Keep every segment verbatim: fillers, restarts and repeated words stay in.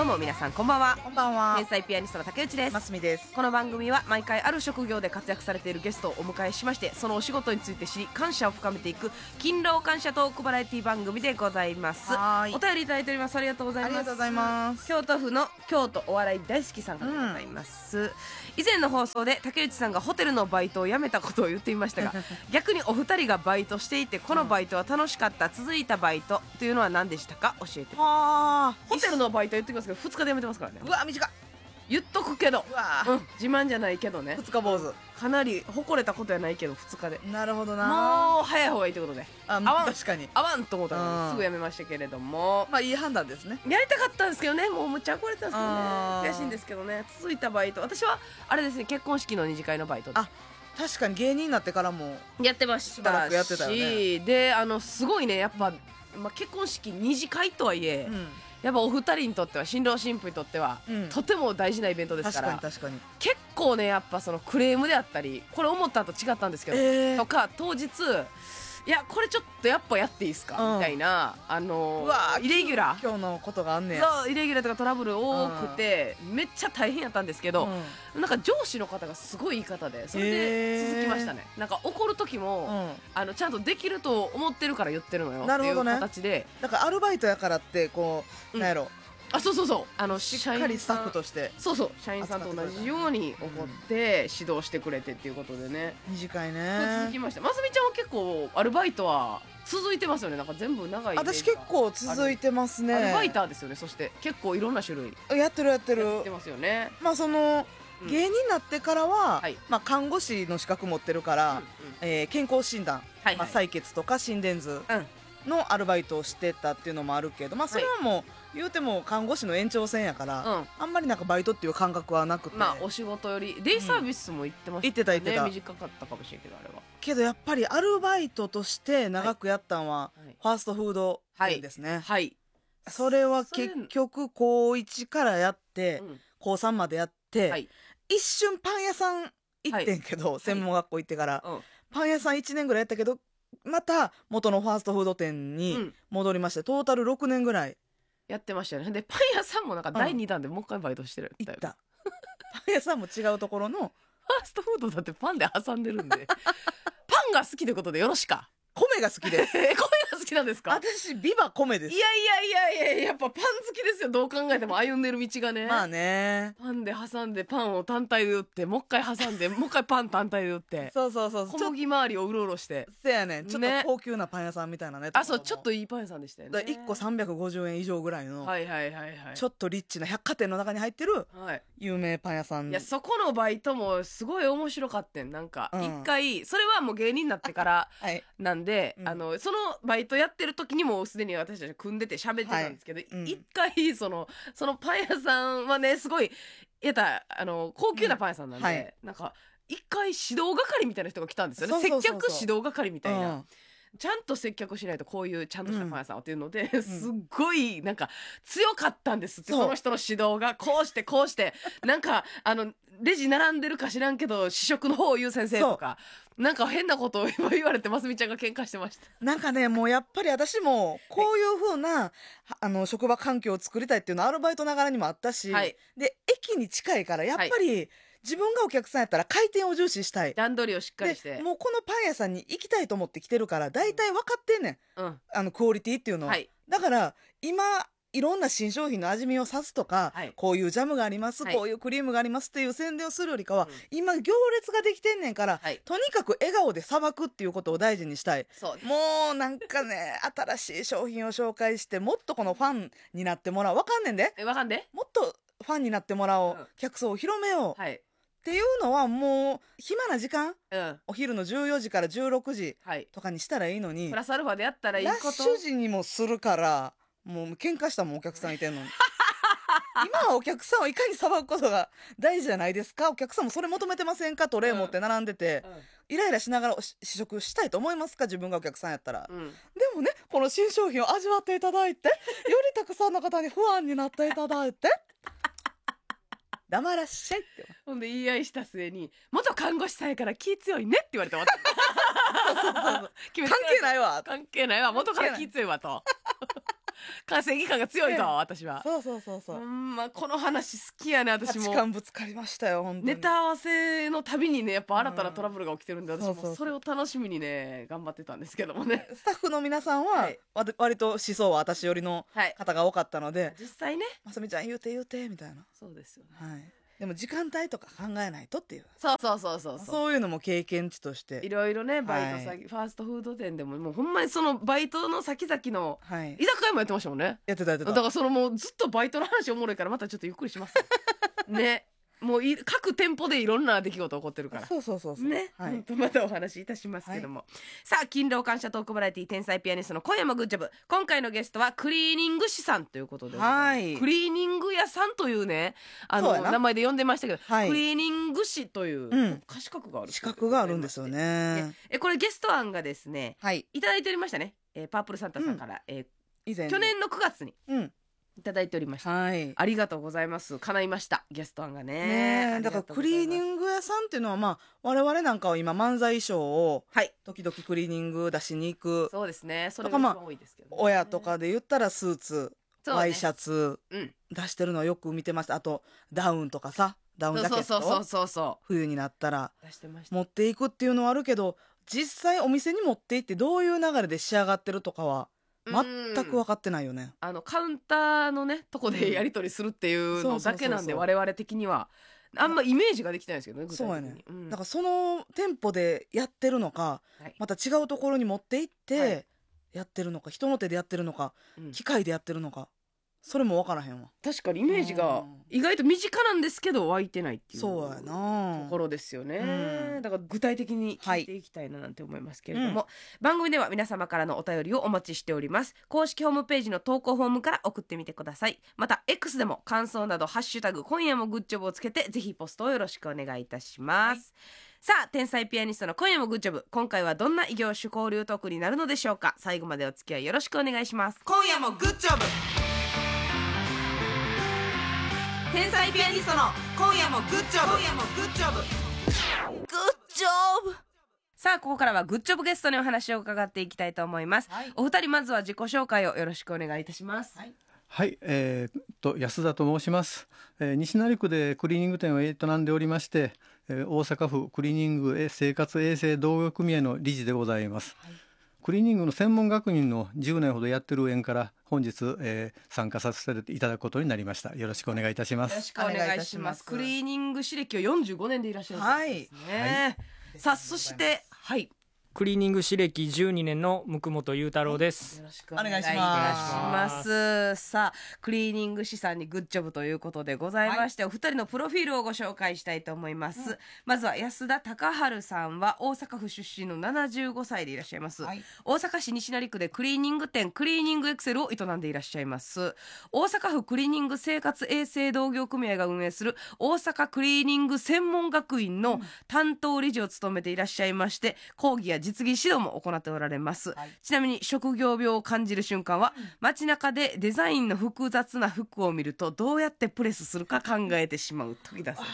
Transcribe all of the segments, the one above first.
うも皆さんこんばんは。 こんばんは。 天才ピアニストの竹内です。 ますみです。 この番組は毎回ある職業で活躍されているゲストをお迎えしまして、そのお仕事について知り感謝を深めていく勤労感謝トークバラエティ番組でございます。 はーいお便りいただいております。ありがとうございます。 ありがとうございます。 京都府の京都お笑い大好きさんからでございます、うん、以前の放送で竹内さんがホテルのバイトを辞めたことを言っていましたが逆にお二人がバイトしていてこのバイトは楽しかった、続いたバイトというのは何でしたか、教えてください。 はホテルのバイト言ってきますけどふつかで辞めてますからね。 うわ短っ。 言っとくけど、 うわ、 うん、自慢じゃないけどね、 二日坊主。 かなり誇れたことやないけどふつかでなるほどな。 もう早い方がいいってことであ、 合わん確かに。 合わんと思ったうんらすぐ辞めましたけれども、 まあいい判断ですね。 やりたかったんですけどね、もうむっちゃ憧れてたんですけどね、 あー悔しいんですけどね。続いたバイト、私はあれですね、結婚式の二次会のバイトであ、確かに芸人になってからもやってましたし、 しばらくやってたよねであのすごいねやっぱ、まあ、結婚式二次会とはいえ、 うんやっぱお二人にとっては新郎新婦にとっては、 うんとても大事なイベントですか確からに確かに。 結構ねやっぱそのクレームであったり、これ思ったのと違ったんですけど、 えーとか当日いやこれちょっとやっぱやっていいですか、 うんみたいなあのうわイレギュラー今日のことがあんねや。 そうイレギュラーとかトラブル多くて、めっちゃ大変やったんですけど、 うんなんか上司の方がすごいいい方で、それで続きましたね、なんか怒る時も、 うんあのちゃんとできると思ってるから言ってるのよっていうなるほどね形で、 だからアルバイトやからってこう、 うんなんやろ、 あそうそうそうあのしっかりスタッフとしてしてそうそう社員さんと同じように怒って指導してくれてっていうことでね、 二次会続ねき。ました。ますみちゃんは結構アルバイトは続いてますよね。なんか全部長いイメージが私結構続いてますね。 アルバイターですよね。そして結構いろんな種類やってるやってるやってますよね。 まあそのうん芸人になってからは、 はいまあ、看護師の資格持ってるから、 うんうんえー健康診断、 はいはいまあ、採血とか心電図うんのアルバイトをしてたっていうのもあるけど、まあ、それはもう言うても看護師の延長線やから、 うんあんまりなんかバイトっていう感覚はなくて、 まあお仕事よりデイサービスも行ってましたね、 行ってた行ってた短かったかもしれんけどあれはけどやっぱりアルバイトとして長くやったんは、 はいファーストフード店ですね、 はい、 それはそれ結局こういちからやって、 うんこうさんまでやって、 はい一瞬パン屋さん行ってんけど、専門学校行ってから、 うんパン屋さんいちねんぐらいやったけどまた元のファーストフード店うにん戻りまして、トータルろくねんぐらいやってましたよね。でパン屋さんもなんかだいにだんでもう一回バイトしてるよ行ったパン屋さんも違うところのファーストフードだってパンで挟んでるんでパンが好きってことでよろしか米が好きですえ米が好きなんですか。 私ビバ米です。 いやいやいやいややっぱパン好きですよ。どう考えても歩んでる道がね、 まあね、 パンで挟んでパンを単体で売ってもう一回挟んでもう一回パン単体で売ってそうそうそう小ちょっ麦周りをうろうろしてとせやねん、ちょっとね高級なパン屋さんみたいなねあそうちょっといいいパン屋さんでしたよだね。 いっこさんびゃくごじゅうえん以上ぐらいの、 はいはいはいはいちょっとリッチな百貨店の中に入ってるはい有名パン屋さん。 いやそこのバイトもすごい面白かったん。なんかうん一回、それはもう芸人になってからはいなんで、 うんあのそのバイトやってる時にもすでに私たち組んでて喋ってたんですけど、 はいうん一回そのそのパン屋さんはねすごいやったあの高級なパン屋さんなんで、 うんはいなんか一回指導係みたいな人が来たんですよね。 そうそうそうそう接客指導係みたいな、 うんちゃんと接客しないとこういうちゃんとしたパン屋さんはっていうので、 んすっごいなんか強かったんですって、 そうその人の指導がこうしてこうしてなんかあのレジ並んでるか知らんけど試食の方を言う先生とかなんか変なことを言われてますみちゃんが喧嘩してました。 なんかねもうやっぱり私もこういう風な、あの職場環境を作りたいっていうのはアルバイトながらにもあったし、 はいで駅に近いからやっぱり、自分がお客さんやったら回転を重視したい。 段取りをしっかりしてでもうこのパン屋さんに行きたいと思って来てるから大体分かってんねん、 うんあのクオリティっていうのは、 はいだから今いろんな新商品の味見をさすとか、 はいこういうジャムがあります、 はいこういうクリームがありますっていう宣伝をするよりかは、 うん今行列ができてんねんから、 はいとにかく笑顔でさばくっていうことを大事にしたい。 そうもうなんかね新しい商品を紹介してもっとこのファンになってもらおう。わかんねんで、 えわかんでもっとファンになってもらおう、 うん客層を広めよう、 はいっていうのはもう暇な時間うんお昼のじゅうよじからじゅうろくじはいとかにしたらいいのに、 プラスアルファでやったらいいラッことシュ時にもするからもう喧嘩したもんお客さんいてんのに今はお客さんをいかにさばくことが大事じゃないですか。お客さんもそれ求めてませんか、トレー持って並んでて、イライラしながらおし試食したいと思いますか、自分がお客さんやったら、 うんうんでもねこの新商品を味わっていただいてよりたくさんの方に不安になっていただいて黙らっしゃいってほんで言い合いした末に元看護師さんやから気強いねって言われて終わった決めて関係ないわ関係ないわ元から気強いわと正義感が強いと、私は。 そうそうそうそうう、 ん、まあ、この話好きやね、 価私も。 値観ぶつかりましたよ本当に。 ネタ合わせのたびにね、やっぱ新たなトラブルが起きてるんで、 うん私そうそうそうもそれを楽しみにね頑張ってたんですけどもね。 スタッフの皆さんは、 はいわ割と思想は私寄りのはい、 方が多かったので、 実際ね。 ますみちゃん言うて言うてみたいな、 そうですよね。 はい、でも時間帯とか考えないとっていう、 そうそうそうそうそう。 そういうのも経験値としていろいろね、バイト先、 はいファーストフード店でももうほんまにそのバイトの先々のはい居酒屋もやってましたもんね。 やってたやってた。 だからそのもうずっとバイトの話おもろいから、またちょっとゆっくりしますね。もうい各店舗でいろんな出来事起こってるからそうそうそうそうね、 はいほんとまたお話しいたしますけども、さあ勤労感謝トークバラエティ天才ピアニストの今夜もグッジョブ。今回のゲストはクリーニング師さんということで、 はいクリーニング屋さんというね、あのそうやな名前で呼んでましたけど、 はいクリーニング師という、 うん資格がある資格があるんですよね。 ねえこれゲスト案がですねはい、 いただいておりましたね、えーパープルサンタさんから、え以前ー去年のくがつにうんいただいておりました。 はいありがとうございます。叶いましたゲスト案がね。 ねえ、だからクリーニグング屋さんっていうのは、まあ我々なんかは今漫才衣装をはい時々クリーニング出しに行く、 そうですね、それとかまあが一番多いですけどね、 親とかで言ったらスーツ、 そうねワイシャツうん出してるのをよく見てました。あとダウンとかさ、ダウンジャケッそうそうそうトそうそ冬になったらう出してました。 持っていくっていうのはあるけど、実際お店に持って行ってどういう流れで仕上がってるとかは全く分かってないよね。 あのカウンターのねとこでやり取りするっていうのだけなんで、 うん我々的にはあんまイメージができてないですけどね、具体そうやね、 的にうんだからその店舗でやってるのか、 はいまた違うところに持って行っはいてやってるのか、人の手でやってるのか、 うん機械でやってるのか、それも分からへんわ。 確かにイメージがうん意外と身近なんですけど湧いてないっていうそうやとなころですよね、 うんだから具体的に聞いていきたいななんて思いますけれども、番組では皆様からのお便りをお待ちしております。公式ホームページの投稿フォームから送ってみてください。また X でも感想などハッシュタグ今夜もグッジョブをつけてぜひポストをよろしくお願いいたします、さあ天才ピアニストの今夜もグッジョブ、今回はどんな異業種交流トークになるのでしょうか。最後までお付き合いよろしくお願いします。 今夜もグッジョブ、 天才ピアニストの今夜もグッジョブ、今夜もグッジョブ、グッジョブ。 さあここからはグッジョブゲストにお話を伺っていきたいと思います、 はいお二人まずは自己紹介をよろしくお願いいたします。 はいはい、えーっと安田と申します、えー西成区でクリーニング店を営んでおりまして、えー大阪府クリーニング生活衛生同業組合の理事でございます、 はいクリーニングの専門学院のじゅうねんほどやってる縁から本日、えー参加させていただくことになりました。よろしくお願いいたしまよろす。 しくお願いいたします。クリーニング史歴をよんじゅうごねんでいらっしゃるんですね、さあそしてはいクリーニング史歴じゅうにねんの向本裕太郎です。 よろしくお願いしお願いしま。 ますさあクリーニング師さんにグッジョブということでございまして、お二人のプロフィールをご紹介したいと思います、まずは安田隆治さんは大阪府出身のななじゅうごさいでいらっしゃいます、 はい大阪市西成区でクリーニング店クリーニングエクセルを営んでいらっしゃいます。大阪府クリーニング生活衛生同業組合が運営する大阪クリーニング専門学院の担当理事を務めていらっしゃいまして、講義や実技指導も行っておられます、 はいちなみに職業病を感じる瞬間は、街中でデザインの複雑な服を見るとどうやってプレスするか考えてしまう時だそうです。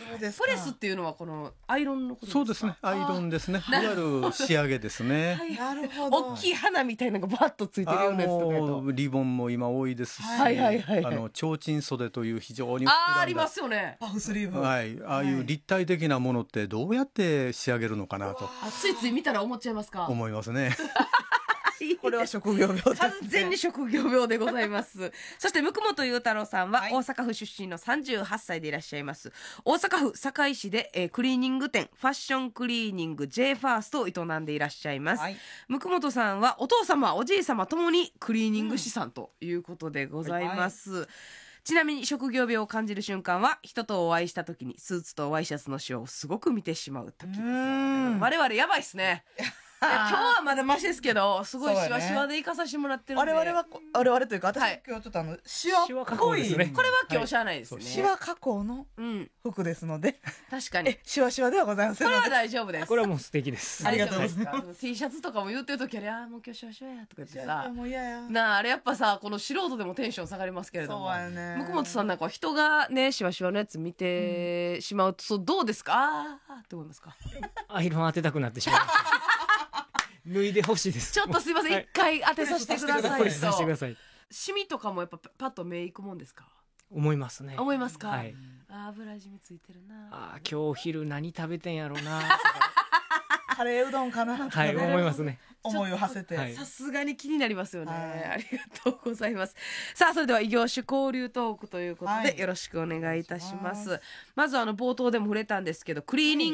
そうですか。 プレスっていうのはこのアイロンのことですか？ そうですね、アイロンですね。いわゆる仕上げですね。 なるほど。 大きい花みたいなのがバッとついてるようなやつとかやともうリボンも今多いですし、 はいはいはいはいあの提灯袖という非常にあーありますよね。 パフスリーブ。 はい、ああいう立体的なものってどうやって仕上げるのかなとあついつい見たら思っちゃいますか？ 思いますね。 これは職業病ですね。 完全に職業病でございますそして向本裕太郎さんははい大阪府出身のさんじゅうはっさいでいらっしゃいます。大阪府堺市で、えークリーニング店ファッションクリーニング J ファーストを営んでいらっしゃいます、 はい向本さんはお父様おじい様ともにクリーニング師さんということでございます、ちなみに職業病を感じる瞬間は人とお会いした時にスーツとワイシャツのシワをすごく見てしまう時です。 うーん我々やばいっすね。いや今日はまだマシですけどすごいシワシワで行かさせてもらってるんで、 我々はこ我々というか私、 はい今日ちょっとあのシワシワ加っぽい工ですねこれは今日しゃあないですね、 シワ加工のうん服ですので、 確かにえシワシワではございませんこれはので。 大丈夫です。 これはもう素敵です。 ありがとうございます大丈夫ですか T シャツとかも言ってる時あれあーもう今日シワシワやとか言ってさもう嫌や。 なああれやっぱさこの素人でもテンション下がりますけれどもそうやね。 向本さんなんかは人がねシワシワのやつ見てしまうとそうどうですかあーって思いますか？ アイロン当てたくなってしまいました。脱いでほしいです。 ちょっとすいません、 はい一回当てさせてくださいプレスさせてくだとさい。 シミとかもやっぱパッと目いくもんですか？ 思いますね。 思いますか？ はい。 あー油染みついてるな。 あー今日お昼何食べてんやろうなとかカレーうどんかなとかね、 はい思いますね。 思いを馳せて、 はいさすがに気になりますよね、 はいありがとうございます。さあそれでは異業種交流トークということで、 はいよろしくお願いいたします。 お願いしますまずあの冒頭でも触れたんですけどクリーニング